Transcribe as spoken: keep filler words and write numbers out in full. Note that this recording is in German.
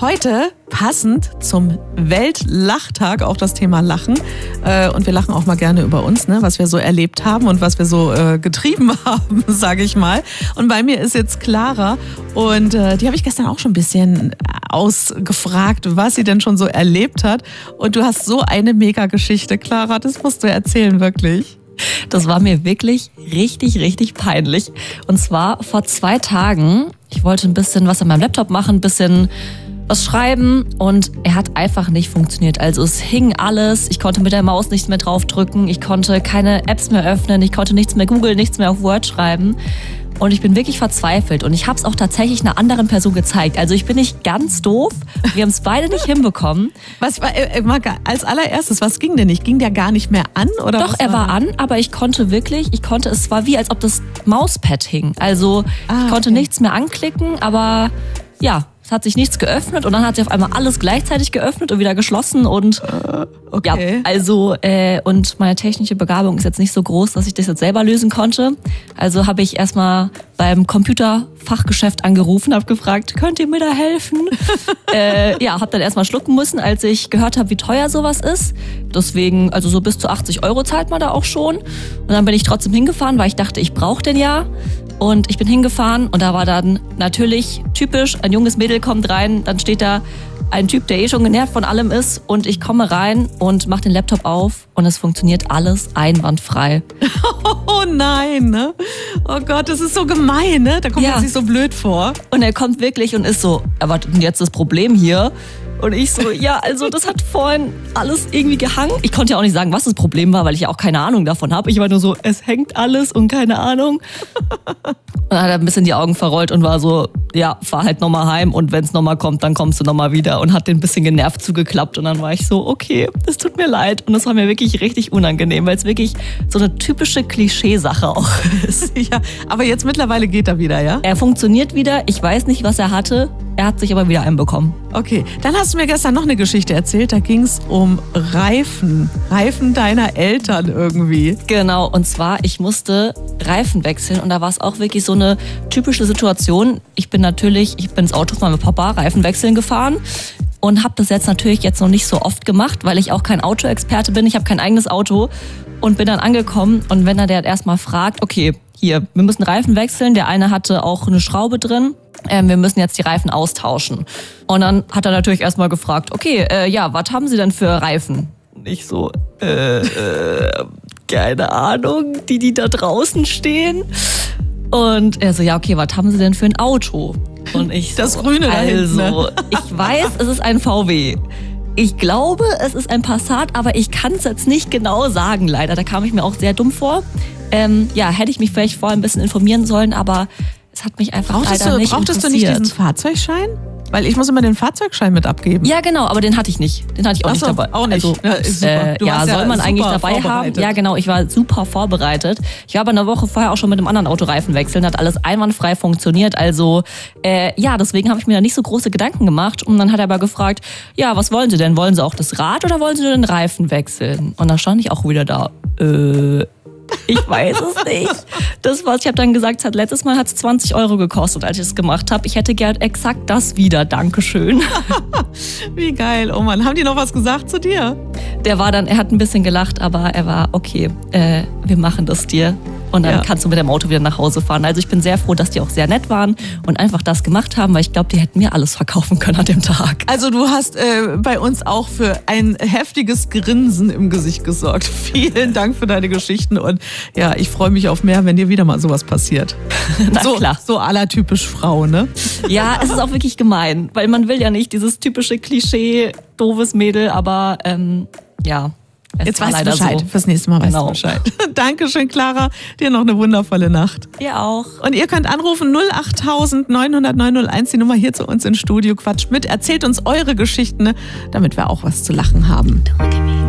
Heute passend zum Weltlachtag auch das Thema Lachen. Und wir lachen auch mal gerne über uns, ne? Was wir so erlebt haben und was wir so äh, getrieben haben, sage ich mal. Und bei mir ist jetzt Clara und äh, die habe ich gestern auch schon ein bisschen ausgefragt, was sie denn schon so erlebt hat. Und du hast so eine Mega-Geschichte, Clara, das musst du erzählen, wirklich. Das war mir wirklich richtig, richtig peinlich. Und zwar vor zwei Tagen, ich wollte ein bisschen was an meinem Laptop machen, ein bisschen was schreiben und er hat einfach nicht funktioniert. Also es hing alles, ich konnte mit der Maus nichts mehr draufdrücken, ich konnte keine Apps mehr öffnen, ich konnte nichts mehr googeln, nichts mehr auf Word schreiben. Und ich bin wirklich verzweifelt und ich habe es auch tatsächlich einer anderen Person gezeigt. Also ich bin nicht ganz doof, wir haben es beide nicht hinbekommen. Was war, äh, als allererstes, was ging denn nicht? Ging der gar nicht mehr an? Oder Doch, was er war war an, aber ich konnte wirklich, ich konnte, es war wie, als ob das Mauspad hing. Also Ah, ich konnte okay. nichts mehr anklicken, aber ja, es hat sich nichts geöffnet und dann hat sich auf einmal alles gleichzeitig geöffnet und wieder geschlossen und Okay. ja, also äh, und meine technische Begabung ist jetzt nicht so groß, dass ich das jetzt selber lösen konnte. Also habe ich erstmal beim Computerfachgeschäft angerufen, habe gefragt, könnt ihr mir da helfen? äh, ja, habe dann erstmal schlucken müssen, als ich gehört habe, wie teuer sowas ist. Deswegen, also so bis zu achtzig Euro zahlt man da auch schon. Und dann bin ich trotzdem hingefahren, weil ich dachte, ich brauche den ja. Und ich bin hingefahren und da war dann natürlich typisch, ein junges Mädel kommt rein, dann steht da ein Typ, der eh schon genervt von allem ist und ich komme rein und mache den Laptop auf und es funktioniert alles einwandfrei. Oh nein, ne? Oh Gott, das ist so gemein, ne? Da kommt Ja. man sich so blöd vor. Und er kommt wirklich und ist so, aber was ist denn jetzt das Problem hier? Und ich so, ja, also das hat vorhin alles irgendwie gehangen. Ich konnte ja auch nicht sagen, was das Problem war, weil ich ja auch keine Ahnung davon habe. Ich war nur so, es hängt alles und keine Ahnung. Und dann hat er ein bisschen die Augen verrollt und war so, ja, fahr halt nochmal heim und wenn es nochmal kommt, dann kommst du nochmal wieder. Und hat den ein bisschen genervt zugeklappt und dann war ich so, okay, das tut mir leid. Und das war mir wirklich richtig unangenehm, weil es wirklich so eine typische Klischeesache auch ist. Ja, aber jetzt mittlerweile geht er wieder, ja? Er funktioniert wieder, ich weiß nicht, was er hatte. Er hat sich aber wieder einbekommen. Okay, dann hast du mir gestern noch eine Geschichte erzählt. Da ging es um Reifen. Reifen deiner Eltern irgendwie. Genau, und zwar, ich musste Reifen wechseln und da war es auch wirklich so eine typische Situation. Ich bin natürlich, ich bin ins Auto von meinem Papa Reifen wechseln gefahren und habe das jetzt natürlich jetzt noch nicht so oft gemacht, weil ich auch kein Autoexperte bin. Ich habe kein eigenes Auto und bin dann angekommen und wenn er der erstmal fragt, okay, hier, wir müssen Reifen wechseln. Der eine hatte auch eine Schraube drin. Ähm, wir müssen jetzt die Reifen austauschen. Und dann hat er natürlich erstmal gefragt, okay, äh, ja, was haben Sie denn für Reifen? Und ich so, äh, äh, keine Ahnung, die, die da draußen stehen. Und er so, ja, okay, was haben Sie denn für ein Auto? Und ich so, Das Grüne da hinten, also, ne? ich weiß, es ist ein V W. Ich glaube, es ist ein Passat, aber ich kann es jetzt nicht genau sagen, leider. Da kam ich mir auch sehr dumm vor. Ähm, ja, hätte ich mich vielleicht vorher ein bisschen informieren sollen, aber es hat mich einfach Brauchtest, leider du, nicht brauchtest du nicht interessiert. diesen Fahrzeugschein? Weil ich muss immer den Fahrzeugschein mit abgeben. Ja, genau, aber den hatte ich nicht. Den hatte ich auch Ach nicht so, dabei. auch nicht. Also, Ja, ist super. Äh, Du ja, warst ja soll man super eigentlich dabei haben. vorbereitet. Ja, genau, ich war super vorbereitet. Ich war aber eine Woche vorher auch schon mit einem anderen Autoreifen wechseln, hat alles einwandfrei funktioniert. Also äh, ja, deswegen habe ich mir da nicht so große Gedanken gemacht. Und dann hat er aber gefragt, ja, was wollen Sie denn? Wollen Sie auch das Rad oder wollen Sie nur den Reifen wechseln? Und dann stand ich auch wieder da. Äh... Ich weiß es nicht. Das war's. Ich habe dann gesagt, es hat letztes Mal hat's zwanzig Euro gekostet, als ich es gemacht habe. Ich hätte gern exakt das wieder. Dankeschön. Wie geil. Oh Mann, haben die noch was gesagt zu dir? Der war dann, er hat ein bisschen gelacht, aber er war, okay, äh, wir machen das dir. Und dann Ja. kannst du mit dem Auto wieder nach Hause fahren. Also ich bin sehr froh, dass die auch sehr nett waren und einfach das gemacht haben, weil ich glaube, die hätten mir alles verkaufen können an dem Tag. Also du hast äh, bei uns auch für ein heftiges Grinsen im Gesicht gesorgt. Vielen Dank für deine Geschichten und ja, ich freue mich auf mehr, wenn dir wieder mal sowas passiert. Na so, klar. So allertypisch Frau, ne? Ja, es ist auch wirklich gemein, weil man will ja nicht dieses typische Klischee, doofes Mädel, aber ähm, ja. Es Jetzt war weißt du leider Bescheid. so. Fürs nächste Mal weißt Genau. du Bescheid. Dankeschön, Clara. Dir noch eine wundervolle Nacht. Ihr auch. Und ihr könnt anrufen null acht neun null null neun null eins, die Nummer hier zu uns ins Studio. Quatscht mit, erzählt uns eure Geschichten, ne, damit wir auch was zu lachen haben. Don't look at me.